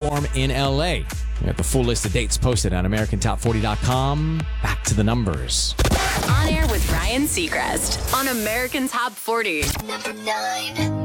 perform in LA. We got the full list of dates posted on AmericanTop40.com. Back to the numbers. On Air with Ryan Seacrest on American Top 40. Number 9.